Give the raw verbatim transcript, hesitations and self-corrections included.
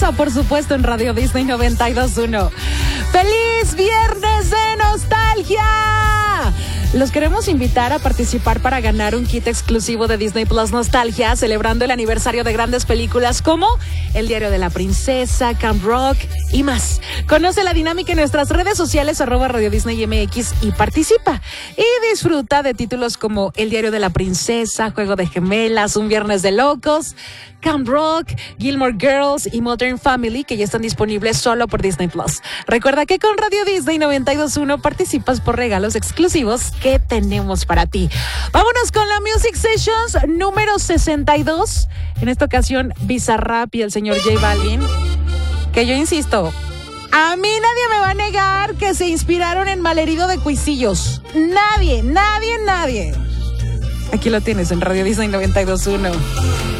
Princesa, por supuesto, en Radio Disney noventa y dos punto uno. ¡Feliz Viernes de Nostalgia! Los queremos invitar a participar para ganar un kit exclusivo de Disney Plus Nostalgia, celebrando el aniversario de grandes películas como El Diario de la Princesa, Camp Rock y más. Conoce la dinámica en nuestras redes sociales, arroba Radio Disney M X, y participa. Y disfruta de títulos como El Diario de la Princesa, Juego de Gemelas, Un Viernes de Locos, Camp Rock, Gilmore Girls y Modern Family, que ya están disponibles solo por Disney Plus. Recuerda que con Radio Disney noventa y dos punto uno participas por regalos exclusivos que tenemos para ti. Vámonos con la Music Sessions número sesenta y dos. En esta ocasión, Bizarrap y el señor J Balvin. Que yo insisto, a mí nadie me va a negar que se inspiraron en Malherido de Cuisillos. Nadie, nadie, nadie. Aquí lo tienes en Radio Disney noventa y dos punto uno.